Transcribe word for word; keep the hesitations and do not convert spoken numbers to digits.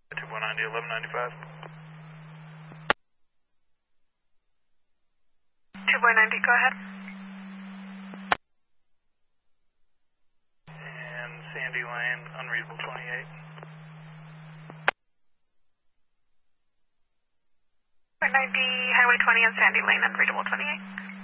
two one nine zero, eleven ninety-five. two four nine zero, go ahead. And Sandy Lane, unreadable twenty-eight. four ninety, Highway twenty and Sandy Lane, unreadable twenty-eight.